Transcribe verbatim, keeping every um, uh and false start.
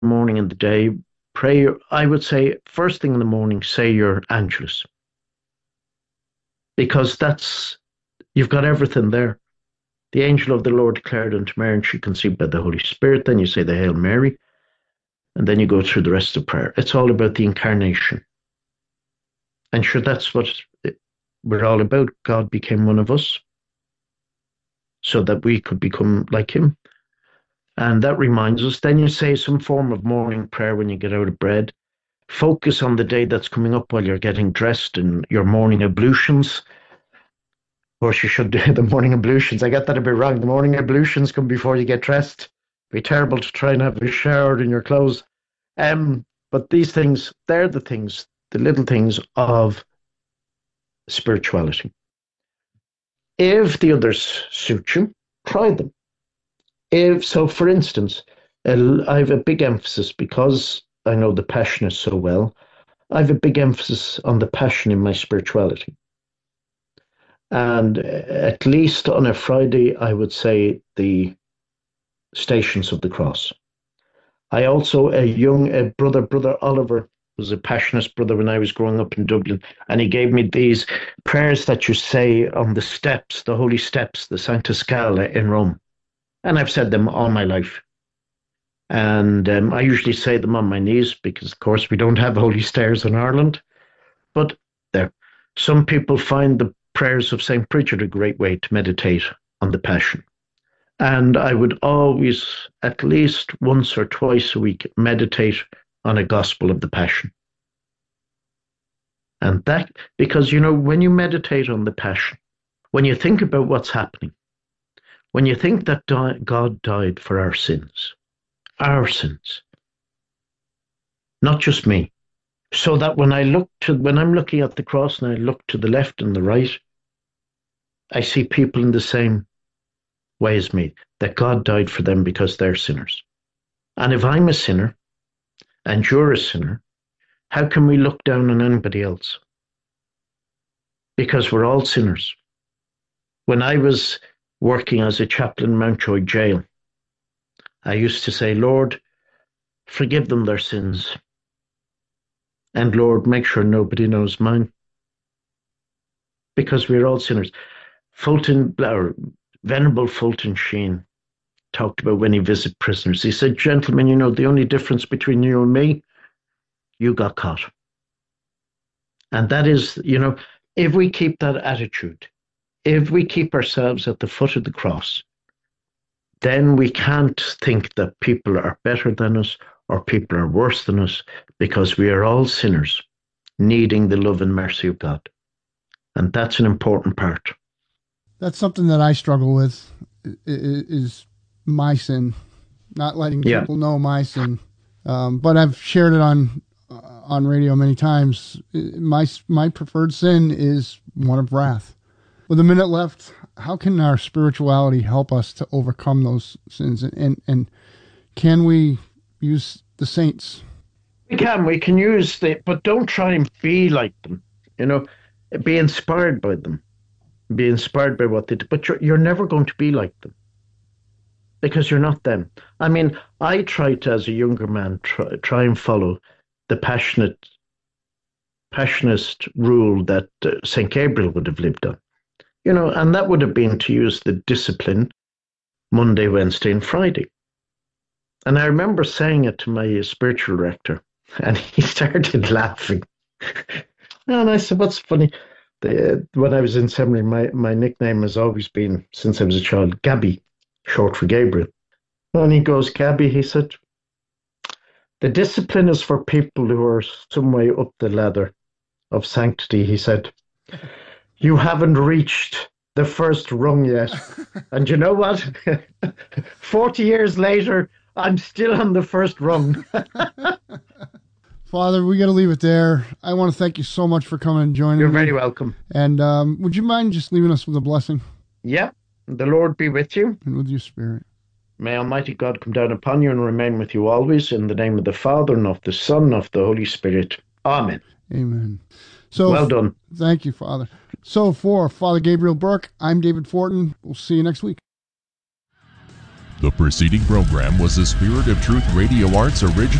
morning in the day, pray, I would say, first thing in the morning, say your Angelus, because that's, you've got everything there. The angel of the Lord declared unto Mary, and she conceived by the Holy Spirit. Then you say the Hail Mary, and then you go through the rest of prayer. It's all about the incarnation. And sure, that's what we're all about. God became one of us so that we could become like him. And that reminds us. Then you say some form of morning prayer when you get out of bed. Focus on the day that's coming up while you're getting dressed in your morning ablutions. Of course, you should do the morning ablutions. I get that a bit wrong. The morning ablutions come before you get dressed. It'd be terrible to try and have a shower in your clothes. Um, but these things, they're the things, the little things of spirituality. If the others suit you, try them. If so, for instance, I have a big emphasis, because I know the Passion is so well, I have a big emphasis on the Passion in my spirituality. And at least on a Friday, I would say the Stations of the Cross. I also, a young a brother, Brother Oliver, was a Passionist brother when I was growing up in Dublin, and he gave me these prayers that you say on the steps, the holy steps, the Sancta Scala in Rome. And I've said them all my life. And um, I usually say them on my knees because, of course, we don't have holy stairs in Ireland. But there, some people find the prayers of Saint Bridget a great way to meditate on the Passion. And I would always, at least once or twice a week, meditate on a Gospel of the Passion. And that, because, you know, when you meditate on the Passion, when you think about what's happening, when you think that di- God died for our sins, our sins, not just me, so that when I look to, when I'm looking at the cross and I look to the left and the right, I see people in the same way as me, that God died for them because they're sinners. And if I'm a sinner and you're a sinner, how can we look down on anybody else? Because we're all sinners. When I was working as a chaplain in Mountjoy Jail, I used to say, Lord, forgive them their sins. And Lord, make sure nobody knows mine. Because we're all sinners. Fulton, or Venerable Fulton Sheen talked about when he visited prisoners. He said, gentlemen, you know, the only difference between you and me, you got caught. And that is, you know, if we keep that attitude, if we keep ourselves at the foot of the cross, then we can't think that people are better than us or people are worse than us, because we are all sinners needing the love and mercy of God. And that's an important part. That's something that I struggle with, is my sin, not letting yeah. people know my sin. Um, but I've shared it on uh, on radio many times. My my preferred sin is one of wrath. With a minute left, how can our spirituality help us to overcome those sins? And, and, and can we use the saints? We can. We can use the, but don't try and be like them. You know, be inspired by them. Be inspired by what they do. But you're, you're never going to be like them, because you're not them. I mean, I tried to, as a younger man, try, try and follow the passionate, passionist rule that uh, Saint Gabriel would have lived on. You know, and that would have been to use the discipline Monday, Wednesday, and Friday. And I remember saying it to my spiritual director, and he started laughing. And I said, what's funny? The, when I was in seminary, my, my nickname has always been, since I was a child, Gabby, short for Gabriel. And he goes, Gabby, he said, the discipline is for people who are some way up the ladder of sanctity. He said, you haven't reached the first rung yet. And you know what? forty years later, I'm still on the first rung. Father, we got to leave it there. I want to thank you so much for coming and joining You're me. You're very welcome. And um, would you mind just leaving us with a blessing? Yeah. The Lord be with you. And with your spirit. May Almighty God come down upon you and remain with you always, in the name of the Father, and of the Son, and of the Holy Spirit. Amen. Amen. So, well done. Thank you, Father. So for Father Gabriel Burke, I'm David Fortin. We'll see you next week. The preceding program was a Spirit of Truth Radio Arts original.